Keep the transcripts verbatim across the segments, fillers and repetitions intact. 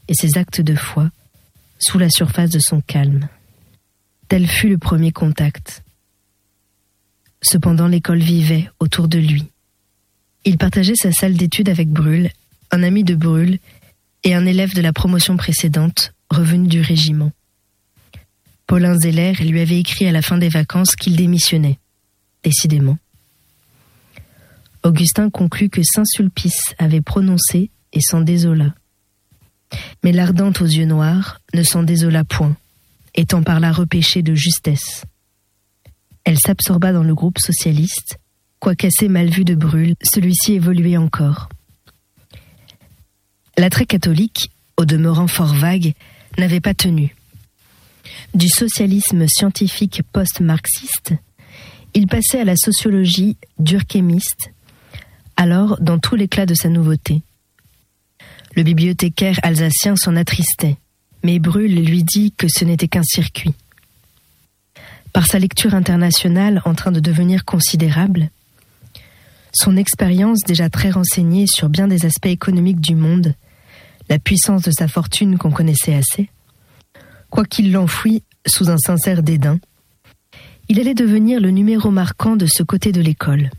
et ses actes de foi sous la surface de son calme. Tel fut le premier contact. Cependant, l'école vivait autour de lui. Il partageait sa salle d'études avec Brühl, un ami de Brühl et un élève de la promotion précédente, revenu du régiment. Paulin Zeller lui avait écrit à la fin des vacances qu'il démissionnait. Décidément. Augustin conclut que Saint-Sulpice avait prononcé et s'en désola. Mais l'ardente aux yeux noirs ne s'en désola point, étant par là repêchée de justesse. Elle s'absorba dans le groupe socialiste, quoique assez mal vu de Brühl, celui-ci évoluait encore. L'attrait catholique, au demeurant fort vague, n'avait pas tenu. Du socialisme scientifique post-marxiste, il passait à la sociologie durkheimiste, alors dans tout l'éclat de sa nouveauté. Le bibliothécaire alsacien s'en attristait, mais Brühl lui dit que ce n'était qu'un circuit. Par sa lecture internationale en train de devenir considérable, son expérience déjà très renseignée sur bien des aspects économiques du monde, la puissance de sa fortune qu'on connaissait assez, quoiqu'il l'enfouît sous un sincère dédain, il allait devenir le numéro marquant de ce côté de l'école.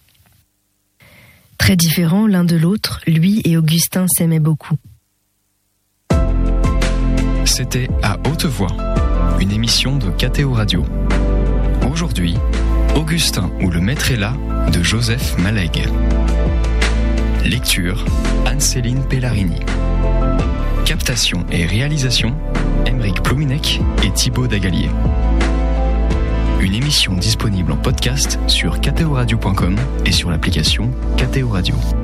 Très différents l'un de l'autre, lui et Augustin s'aimaient beaucoup. C'était À Haute Voix, une émission de K T O Radio. Aujourd'hui, Augustin ou le maître est là de Joseph Malègue. Lecture, Anne-Céline Pellarini. Captation et réalisation, Aymeric Plouminec et Thibaut Dagalier. Une émission disponible en podcast sur k t o radio point com et sur l'application K T O Radio.